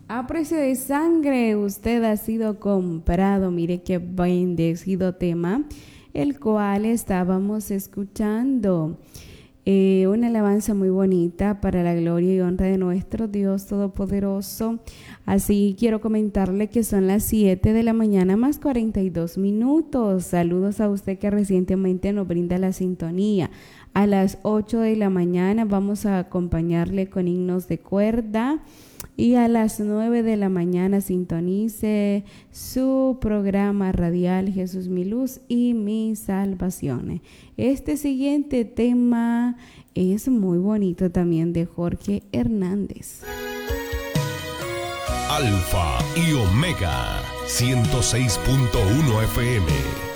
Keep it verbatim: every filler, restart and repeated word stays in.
A precio de sangre usted ha sido comprado. Mire qué bendecido tema, el cual estábamos escuchando. Eh, una alabanza muy bonita para la gloria y honra de nuestro Dios Todopoderoso. Así quiero comentarle que son las siete de la mañana más cuarenta y dos minutos. Saludos a usted que recientemente nos brinda la sintonía. A las ocho de la mañana vamos a acompañarle con himnos de cuerda. Y a las nueve de la mañana sintonice su programa radial Jesús mi luz y mi salvación. Este siguiente tema es muy bonito también, de Jorge Hernández. Alfa y Omega ciento seis punto uno F M.